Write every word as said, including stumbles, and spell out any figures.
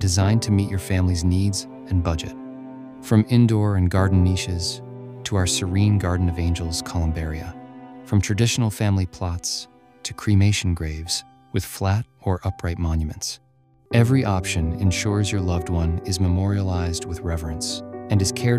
designed to meet your family's needs and budget. From indoor and garden niches to our serene Garden of Angels columbaria, from traditional family plots to cremation graves with flat or upright monuments. Every option ensures your loved one is memorialized with reverence and is cared